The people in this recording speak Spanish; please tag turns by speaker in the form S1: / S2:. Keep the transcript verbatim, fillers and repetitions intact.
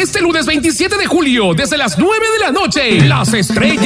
S1: este lunes veintisiete de julio, desde las nueve de la noche. Las estrellas